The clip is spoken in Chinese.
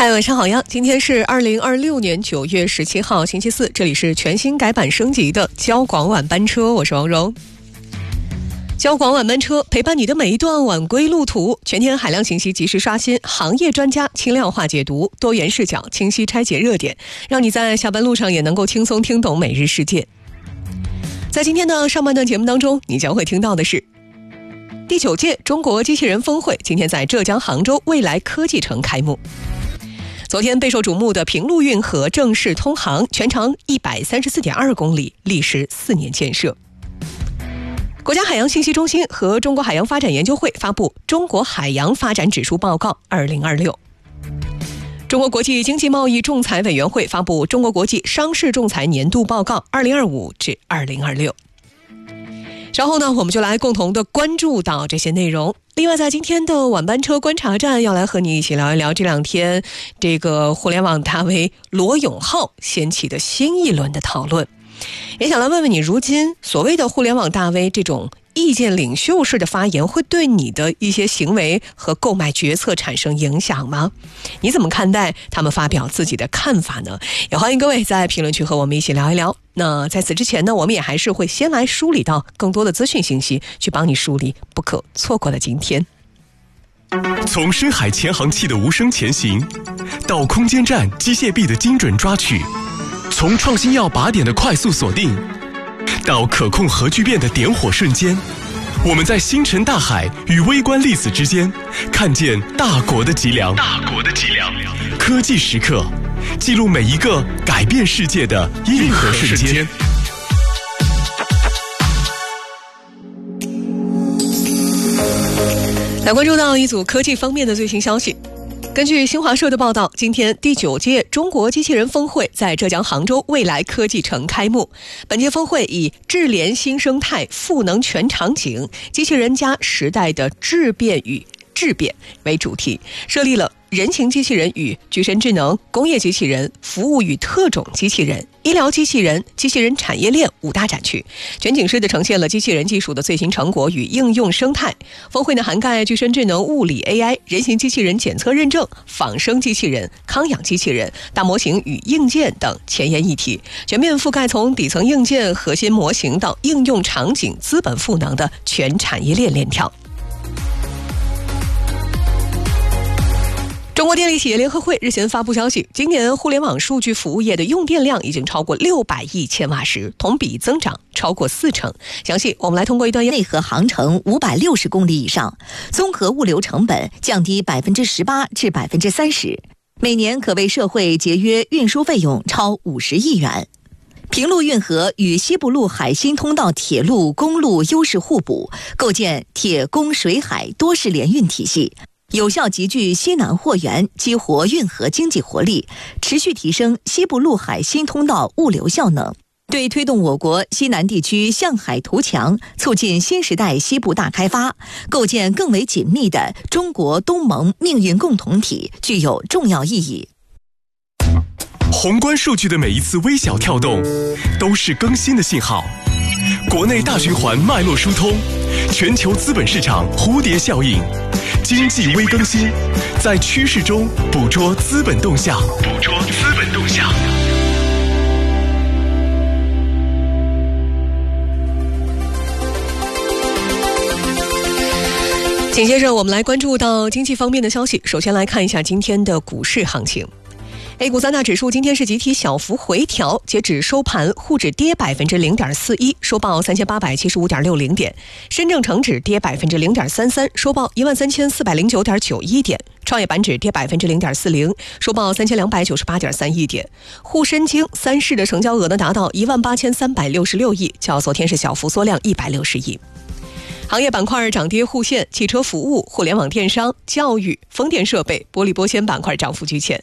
嗨，晚上好呀！今天是2026年9月17号，星期四，这里是全新改版升级的交广晚班车，我是王蓉。交广晚班车陪伴你的每一段晚归路途，全天海量信息及时刷新，行业专家轻量化解读，多元视角清晰拆解热点，让你在下班路上也能够轻松听懂每日世界。在今天的上半段节目当中，你将会听到的是第9届中国机器人峰会今天在浙江杭州未来科技城开幕。昨天备受瞩目的平陆运河正式通航，全长134.2公里，历时4年建设。国家海洋信息中心和中国海洋发展研究会发布《中国海洋发展指数报告2026》。中国国际经济贸易仲裁委员会发布《中国国际商事仲裁年度报告2025至2026》。稍后呢，我们就来共同的关注到这些内容。另外，在今天的晚班车观察站，要来和你一起聊一聊这两天这个互联网大 V 罗永浩掀起的新一轮的讨论。也想来问问你，如今所谓的互联网大 V 这种意见领袖式的发言，会对你的一些行为和购买决策产生影响吗？你怎么看待他们发表自己的看法呢？也欢迎各位在评论区和我们一起聊一聊。那在此之前呢，我们也还是会先来梳理到更多的资讯信息，去帮你梳理不可错过的今天。 从深海潜航器的无声前行，到空间站机械臂的精准抓取，从创新药靶点的快速锁定，到可控核聚变的点火瞬间，我们在星辰大海与微观粒子之间，看见大国的脊梁。科技时刻，记录每一个改变世界的硬核瞬间。 来关注到一组科技方面的最新消息。根据新华社的报道，今天第9届中国机器人峰会在浙江杭州未来科技城开幕。本届峰会以智联新生态、赋能全场景、机器人加时代的质变与质变为主题，设立了人形机器人与具身智能、工业机器人、服务与特种机器人、医疗机器人、机器人产业链5大展区，全景式地呈现了机器人技术的最新成果与应用生态。峰会呢涵盖具身智能、物理 AI、人形机器人检测认证、仿生机器人、康养机器人、大模型与硬件等前沿议题，全面覆盖从底层硬件、核心模型到应用场景、资本赋能的全产业链链条。中国电力企业联合会日前发布消息，今年互联网数据服务业的用电量已经超过600亿千瓦时，同比增长超过40%。详细我们来通过一段内核航程560公里以上，综合物流成本降低18%至30%，每年可为社会节约运输费用超50亿元。平陆运河与西部陆海新通道铁路、公路优势互补，构建铁公水海多式联运体系，有效集聚西南货源，激活运河经济活力，持续提升西部陆海新通道物流效能，对推动我国西南地区向海图强，促进新时代西部大开发，构建更为紧密的中国东盟命运共同体具有重要意义。 宏观数据的每一次微小跳动，都是更新的信号。国内大循环脉络疏通，全球资本市场蝴蝶效应，经济微更新，在趋势中捕捉资本动向。 紧接着我们来关注到经济方面的消息。首先来看一下今天的股市行情。A 股三大指数今天是集体小幅回调，截止收盘，沪指跌0.41%，收报3875.60点；深证成指跌0.33%，收报13409.91点；创业板指跌0.40%，收报3298.31亿点。沪深京三市的成交额呢达到18366亿，较昨天是小幅缩量160亿。行业板块涨跌互现，汽车服务、互联网电商、教育、风电设备、玻璃玻纤板块涨幅居前。